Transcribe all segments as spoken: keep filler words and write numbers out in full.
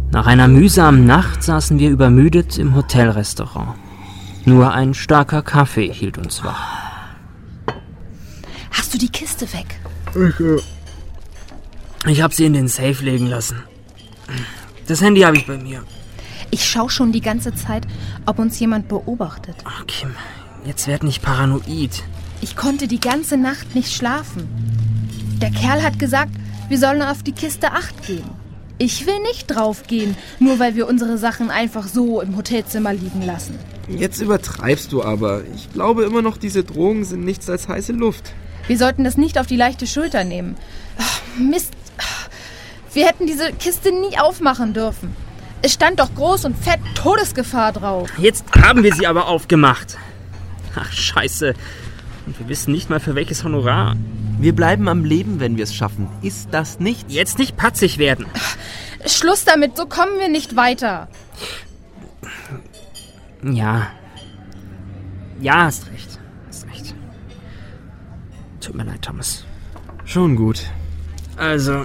Nach einer mühsamen Nacht saßen wir übermüdet im Hotelrestaurant. Nur ein starker Kaffee hielt uns wach. Hast du die Kiste weg? Ich, äh, ich habe sie in den Safe legen lassen. Das Handy habe ich bei mir. Ich schaue schon die ganze Zeit, ob uns jemand beobachtet. Ach, Kim, jetzt werd nicht paranoid. Ich konnte die ganze Nacht nicht schlafen. Der Kerl hat gesagt, wir sollen auf die Kiste Acht geben. Ich will nicht draufgehen, nur weil wir unsere Sachen einfach so im Hotelzimmer liegen lassen. Jetzt übertreibst du aber. Ich glaube immer noch, diese Drogen sind nichts als heiße Luft. Wir sollten das nicht auf die leichte Schulter nehmen. Ach, Mist. Wir hätten diese Kiste nie aufmachen dürfen. Es stand doch groß und fett Todesgefahr drauf. Jetzt haben wir sie aber aufgemacht. Ach, scheiße. Und wir wissen nicht mal für welches Honorar. Wir bleiben am Leben, wenn wir es schaffen. Ist das nichts? Jetzt nicht patzig werden. Schluss damit, so kommen wir nicht weiter. Ja. Ja, hast recht. Hast recht. Tut mir leid, Thomas. Schon gut. Also,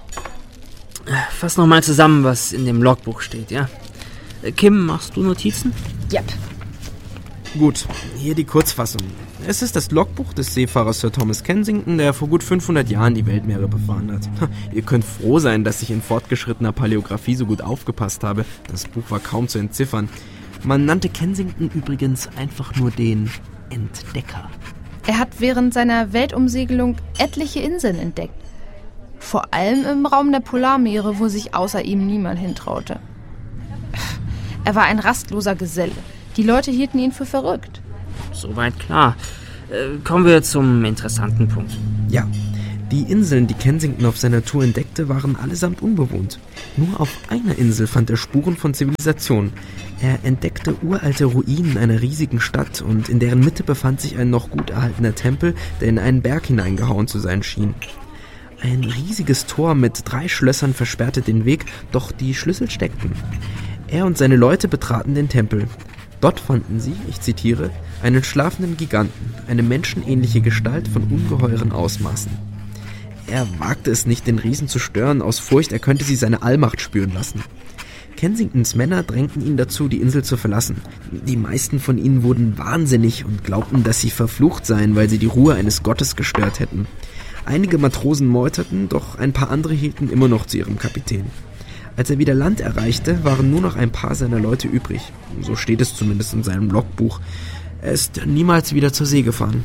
fass nochmal zusammen, was in dem Logbuch steht, ja? Kim, machst du Notizen? Ja. Gut, hier die Kurzfassung. Es ist das Logbuch des Seefahrers Sir Thomas Kensington, der vor gut fünfhundert Jahren die Weltmeere befahren hat. Ihr könnt froh sein, dass ich in fortgeschrittener Paläographie so gut aufgepasst habe. Das Buch war kaum zu entziffern. Man nannte Kensington übrigens einfach nur den Entdecker. Er hat während seiner Weltumsegelung etliche Inseln entdeckt. Vor allem im Raum der Polarmeere, wo sich außer ihm niemand hintraute. Er war ein rastloser Geselle. Die Leute hielten ihn für verrückt. Soweit klar. Äh, kommen wir zum interessanten Punkt. Ja, die Inseln, die Kensington auf seiner Tour entdeckte, waren allesamt unbewohnt. Nur auf einer Insel fand er Spuren von Zivilisation. Er entdeckte uralte Ruinen einer riesigen Stadt und in deren Mitte befand sich ein noch gut erhaltener Tempel, der in einen Berg hineingehauen zu sein schien. Ein riesiges Tor mit drei Schlössern versperrte den Weg, doch die Schlüssel steckten. Er und seine Leute betraten den Tempel. Dort fanden sie, ich zitiere, einen schlafenden Giganten, eine menschenähnliche Gestalt von ungeheuren Ausmaßen. Er wagte es nicht, den Riesen zu stören, aus Furcht, er könnte sie seine Allmacht spüren lassen. Kensingtons Männer drängten ihn dazu, die Insel zu verlassen. Die meisten von ihnen wurden wahnsinnig und glaubten, dass sie verflucht seien, weil sie die Ruhe eines Gottes gestört hätten. Einige Matrosen meuterten, doch ein paar andere hielten immer noch zu ihrem Kapitän. Als er wieder Land erreichte, waren nur noch ein paar seiner Leute übrig. So steht es zumindest in seinem Logbuch. Er ist niemals wieder zur See gefahren.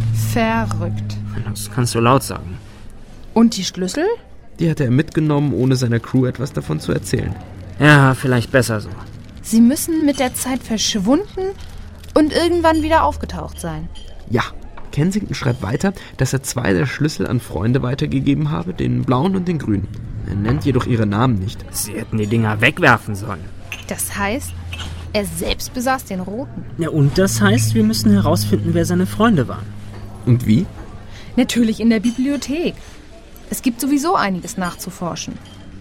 Verrückt. Das kannst du laut sagen. Und die Schlüssel? Die hatte er mitgenommen, ohne seiner Crew etwas davon zu erzählen. Ja, vielleicht besser so. Sie müssen mit der Zeit verschwunden und irgendwann wieder aufgetaucht sein. Ja, Kensington schreibt weiter, dass er zwei der Schlüssel an Freunde weitergegeben habe, den blauen und den grünen. Er nennt jedoch ihre Namen nicht. Sie hätten die Dinger wegwerfen sollen. Das heißt, er selbst besaß den roten. Ja, und das heißt, wir müssen herausfinden, wer seine Freunde waren. Und wie? Natürlich in der Bibliothek. Es gibt sowieso einiges nachzuforschen.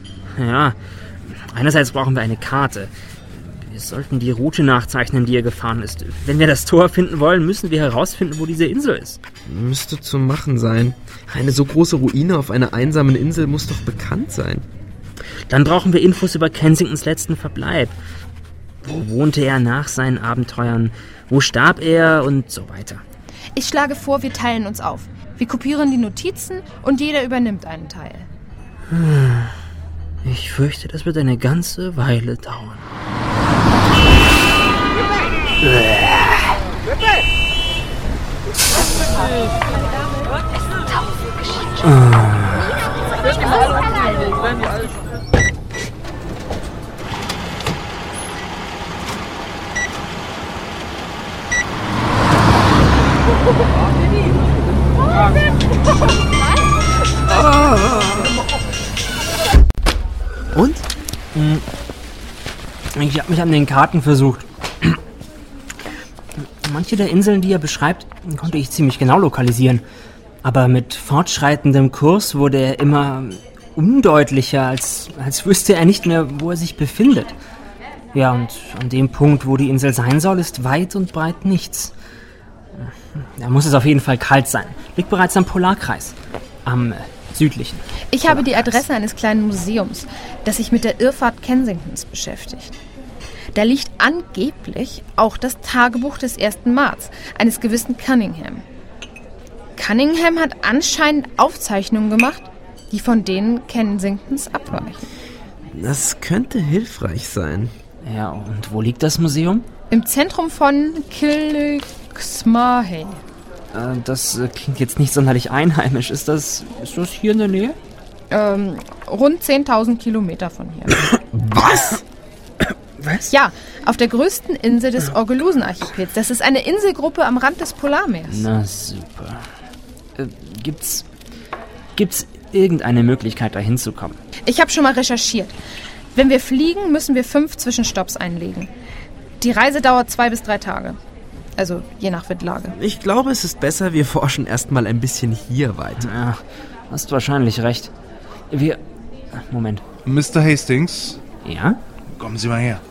Ja, einerseits brauchen wir eine Karte. Wir sollten die Route nachzeichnen, die er gefahren ist. Wenn wir das Tor finden wollen, müssen wir herausfinden, wo diese Insel ist. Müsste zu machen sein. Eine so große Ruine auf einer einsamen Insel muss doch bekannt sein. Dann brauchen wir Infos über Kensingtons letzten Verbleib. Wo wohnte er nach seinen Abenteuern? Wo starb er? Und so weiter. Ich schlage vor, wir teilen uns auf. Wir kopieren die Notizen und jeder übernimmt einen Teil. Ich fürchte, das wird eine ganze Weile dauern. Und? Ich habe mich an den Karten versucht. Manche der Inseln, die er beschreibt, konnte ich ziemlich genau lokalisieren. Aber mit fortschreitendem Kurs wurde er immer undeutlicher, als, als wüsste er nicht mehr, wo er sich befindet. Ja, und an dem Punkt, wo die Insel sein soll, ist weit und breit nichts. Da muss es auf jeden Fall kalt sein. Liegt bereits am Polarkreis. Am südlichen. Ich habe die Adresse eines kleinen Museums, das sich mit der Irrfahrt Kensingtons beschäftigt. Da liegt angeblich auch das Tagebuch des ersten März, eines gewissen Cunningham. Cunningham hat anscheinend Aufzeichnungen gemacht, die von denen Kensingtons abweichen. Das könnte hilfreich sein. Ja, und wo liegt das Museum? Im Zentrum von Killicksmahay. Äh, das äh, klingt jetzt nicht sonderlich einheimisch. Ist das, ist das hier in der Nähe? Ähm, rund zehntausend Kilometer von hier. Was? Was? Ja, auf der größten Insel des Orgelusen-Archipels. Das ist eine Inselgruppe am Rand des Polarmeers. Na super. Äh, gibt's, gibt's irgendeine Möglichkeit, da hinzukommen? Ich habe schon mal recherchiert. Wenn wir fliegen, müssen wir fünf Zwischenstopps einlegen. Die Reise dauert zwei bis drei Tage. Also je nach Windlage. Ich glaube, es ist besser, wir forschen erstmal ein bisschen hier weiter. Ja, hast wahrscheinlich recht. Wir... Moment. Mister Hastings, Ja? kommen Sie mal her.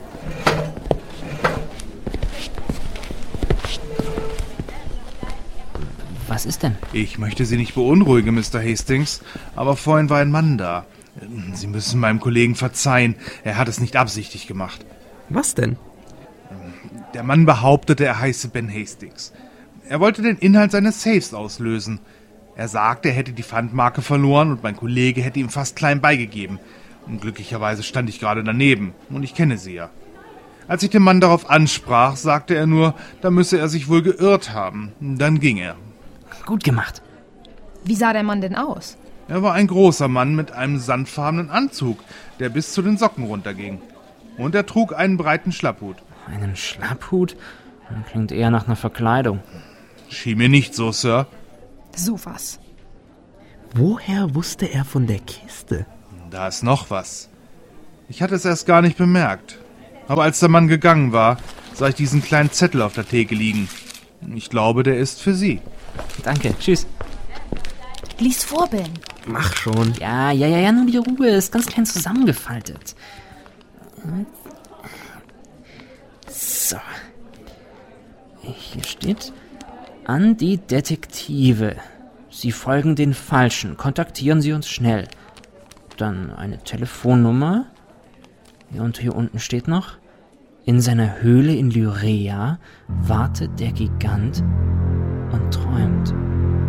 Was ist denn? Ich möchte Sie nicht beunruhigen, Mister Hastings, aber vorhin war ein Mann da. Sie müssen meinem Kollegen verzeihen, er hat es nicht absichtlich gemacht. Was denn? Der Mann behauptete, er heiße Ben Hastings. Er wollte den Inhalt seines Safes auslösen. Er sagte, er hätte die Pfandmarke verloren und mein Kollege hätte ihm fast klein beigegeben. Und glücklicherweise stand ich gerade daneben und ich kenne Sie ja. Als ich den Mann darauf ansprach, sagte er nur, da müsse er sich wohl geirrt haben. Dann ging er. Gut gemacht. Wie sah der Mann denn aus? Er war ein großer Mann mit einem sandfarbenen Anzug, der bis zu den Socken runterging. Und er trug einen breiten Schlapphut. Einen Schlapphut? Klingt eher nach einer Verkleidung. Schien mir nicht so, Sir. Sowas. Woher wusste er von der Kiste? Da ist noch was. Ich hatte es erst gar nicht bemerkt. Aber als der Mann gegangen war, sah ich diesen kleinen Zettel auf der Theke liegen. Ich glaube, der ist für Sie. Danke, tschüss. Lies vor, Ben. Mach schon. Ja, ja, ja, ja, nur die Ruhe ist ganz klein zusammengefaltet. So. Hier steht: An die Detektive. Sie folgen den Falschen. Kontaktieren Sie uns schnell. Dann eine Telefonnummer. Ja, und hier unten steht noch: In seiner Höhle in Lyrea wartet der Gigant und träumt.